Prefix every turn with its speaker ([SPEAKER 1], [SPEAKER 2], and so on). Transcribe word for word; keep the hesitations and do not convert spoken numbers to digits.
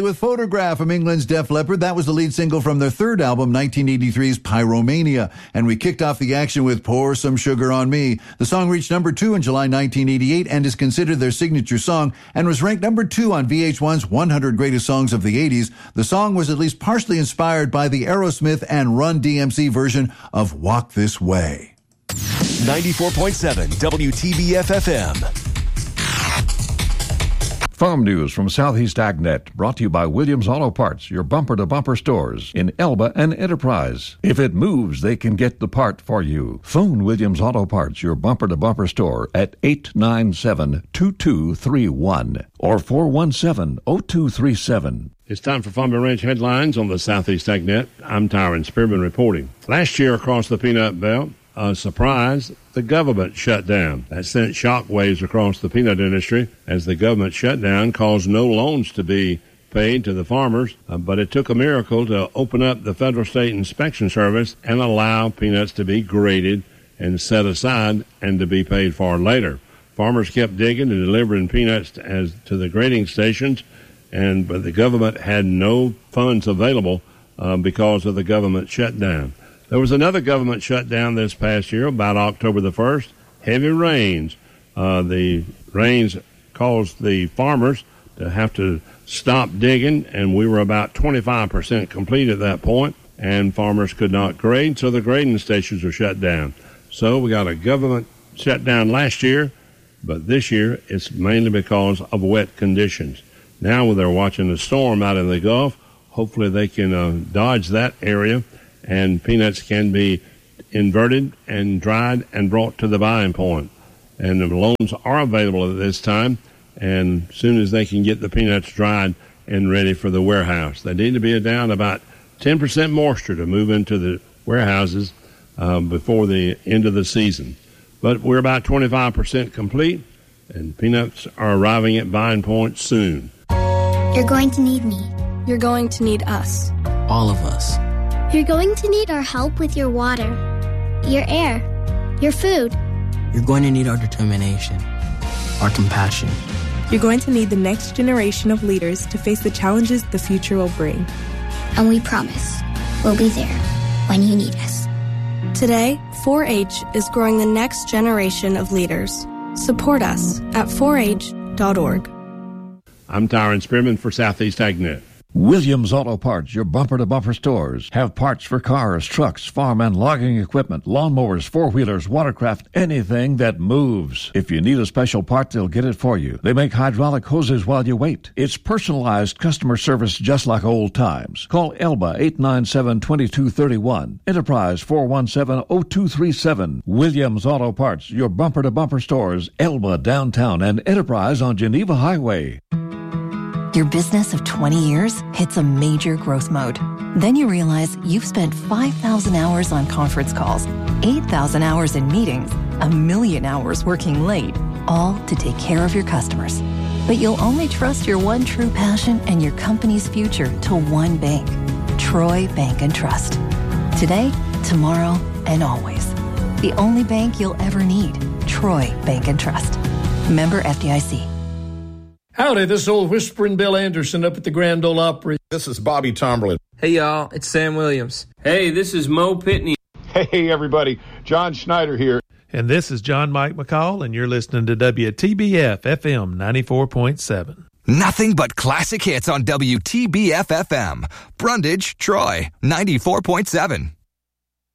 [SPEAKER 1] With Photograph from England's Def Leppard, that was the lead single from their third album, nineteen eighty-three's Pyromania. And we kicked off the action with Pour Some Sugar on Me. The song reached number two in July nineteen eighty-eight and is considered their signature song and was ranked number two on V H one's one hundred Greatest Songs of the eighties. The song was at least partially inspired by the Aerosmith and Run D M C version of Walk This Way.
[SPEAKER 2] ninety-four point seven W T B F F M.
[SPEAKER 3] Farm news from Southeast AgNet, brought to you by Williams Auto Parts, your bumper-to-bumper stores in Elba and Enterprise. If it moves, they can get the part for you. Phone Williams Auto Parts, your bumper-to-bumper store at eight nine seven, two two three one or four one seven, oh two three seven.
[SPEAKER 4] It's time for Farm and Ranch headlines on the Southeast AgNet. I'm Tyron Spearman reporting. Last year across the peanut belt, a surprise, the government shut down. That sent shockwaves across the peanut industry as the government shutdown caused no loans to be paid to the farmers, uh, but it took a miracle to open up the Federal State Inspection Service and allow peanuts to be graded and set aside and to be paid for later. Farmers kept digging and delivering peanuts to, as, to the grading stations, and but the government had no funds available uh, because of the government shutdown. There was another government shutdown this past year, about October the first. Heavy rains. Uh, the rains caused the farmers to have to stop digging, and we were about twenty-five percent complete at that point, and farmers could not grade, so the grading stations were shut down. So we got a government shutdown last year, but this year it's mainly because of wet conditions. Now they're watching the storm out in the Gulf. Hopefully they can uh, dodge that area, and peanuts can be inverted and dried and brought to the buying point. And the loans are available at this time, and as soon as they can get the peanuts dried and ready for the warehouse. They need to be down about ten percent moisture to move into the warehouses um, before the end of the season. But we're about twenty-five percent complete, and peanuts are arriving at buying point soon.
[SPEAKER 5] You're going to need me.
[SPEAKER 6] You're going to need us.
[SPEAKER 7] All of us.
[SPEAKER 5] You're going to need our help with your water, your air, your food.
[SPEAKER 7] You're going to need our determination, our compassion.
[SPEAKER 6] You're going to need the next generation of leaders to face the challenges the future will bring.
[SPEAKER 5] And we promise we'll be there when you need us.
[SPEAKER 6] Today, four H is growing the next generation of leaders. Support us at four H dot org.
[SPEAKER 4] I'm Tyron Spearman for Southeast AgNet.
[SPEAKER 3] Williams Auto Parts, your bumper-to-bumper stores, have parts for cars, trucks, farm and logging equipment, lawnmowers, four-wheelers, watercraft, anything that moves. If you need a special part, they'll get it for you. They make hydraulic hoses while you wait. It's personalized customer service just like old times. Call Elba eight nine seven, two two three one, Enterprise four one seven, oh two three seven. Williams Auto Parts, your bumper-to-bumper stores, Elba downtown and Enterprise on Geneva Highway.
[SPEAKER 8] Your business of twenty years hits a major growth mode. Then you realize you've spent five thousand hours on conference calls, eight thousand hours in meetings, a million hours working late, all to take care of your customers. But you'll only trust your one true passion and your company's future to one bank, Troy Bank and Trust. Today, tomorrow, and always. The only bank you'll ever need, Troy Bank and Trust. Member F D I C.
[SPEAKER 9] Howdy, this is old Whispering Bill Anderson up at the Grand Ole Opry.
[SPEAKER 10] This is Bobby Tomberlin.
[SPEAKER 11] Hey, y'all, it's Sam Williams.
[SPEAKER 12] Hey, this is Mo Pitney.
[SPEAKER 10] Hey, everybody, John Schneider here.
[SPEAKER 13] And this is John Mike McCall, and you're listening to W T B F F M ninety-four point seven.
[SPEAKER 2] Nothing but classic hits on W T B F F M. Brundage, Troy, ninety-four point seven.